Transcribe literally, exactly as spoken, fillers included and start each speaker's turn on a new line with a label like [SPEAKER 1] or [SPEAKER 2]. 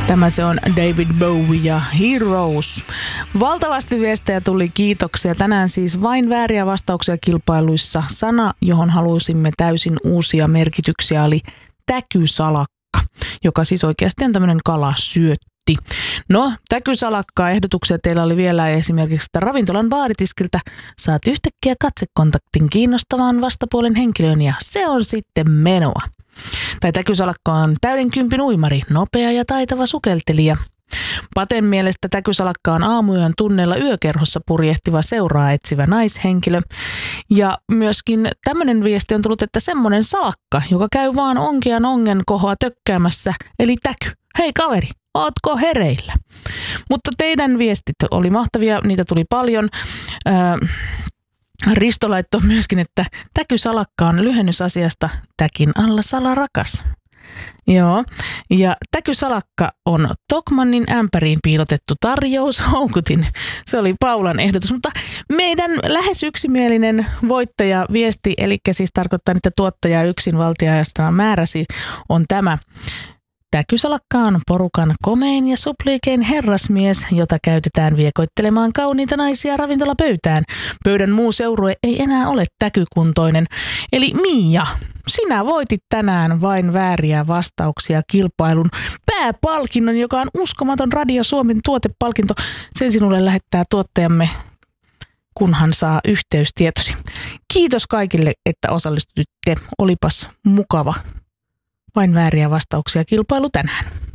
[SPEAKER 1] Tämä se on David Bowie ja Heroes. Valtavasti viestejä tuli, kiitoksia. Tänään siis vain vääriä vastauksia kilpailuissa. Sana, johon halusimme täysin uusia merkityksiä, oli täkysalakka, joka siis oikeasti on tämmöinen kalasyötti. No, täkysalakkaa ehdotuksia teillä oli vielä esimerkiksi, että ravintolan baaritiskiltä saat yhtäkkiä katsekontaktin kiinnostavaan vastapuolen henkilöön ja se on sitten menoa. Tai täkysalakka on täyden kympin uimari, nopea ja taitava sukeltelija. Paten mielestä täkysalakka on aamuyön tunneilla yökerhossa purjehtiva seuraa etsivä naishenkilö. Ja myöskin tämmöinen viesti on tullut, että semmoinen salakka, joka käy vaan onkian ongen kohoa tökkäämässä, eli täky. Hei kaveri, ootko hereillä? Mutta teidän viestit oli mahtavia, niitä tuli paljon. Öö, Risto laittoi myöskin, että täkysalakka on lyhennysasiasta täkin alla salarakas. Joo, ja täkysalakka on Tokmannin ämpäriin piilotettu tarjoushoukutin. Se oli Paulan ehdotus, mutta meidän lähes yksimielinen voittaja viesti, eli siis tarkoittaa, että tuottaja yksinvaltiajasta määräsi, on tämä. Täkysalakka on porukan komein ja supliikein herrasmies, jota käytetään viekoittelemaan kauniita naisia ravintolapöytään. Pöydän muu seurue ei enää ole täkykuntoinen. Eli Miia, sinä voitit tänään vain vääriä vastauksia kilpailun pääpalkinnon, joka on uskomaton Radio Suomen tuotepalkinto. Sen sinulle lähettää tuottajamme, kunhan saa yhteystietosi. Kiitos kaikille, että osallistuitte. Olipas mukava. Vain vääriä vastauksia kilpailu tänään.